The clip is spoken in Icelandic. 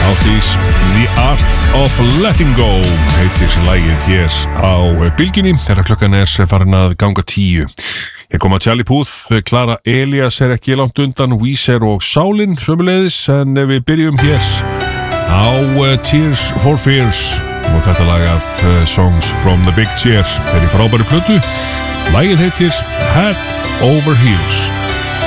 Ásdís, The Art of Letting Go heitir lagið hér á bylgjunni þegar klukkan farin að ganga 10. Hér koma Charlie Puth, Clara Elias ekki langt undan, Weezer og Sálin sömuleiðis, en við byrjum hér á Tears for Fears og þetta lag af Songs from the Big Chair í frábæri plötu. Lagið heitir Head Over Heels.